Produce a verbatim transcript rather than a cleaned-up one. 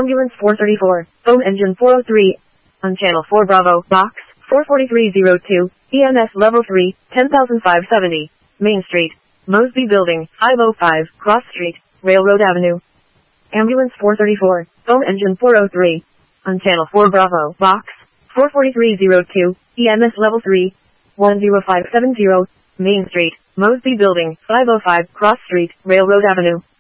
Ambulance four thirty-four, phone engine four oh three, on channel four Bravo, box four forty-three oh two, E M S level three, ten thousand five hundred seventy, Main Street, Mosby Building, five oh five, Cross Street, Railroad Avenue. Ambulance four thirty-four, phone engine four oh three, on channel four Bravo, box four forty-three oh two, E M S level three, one oh five seven oh, Main Street, Mosby Building, five oh five, Cross Street, Railroad Avenue.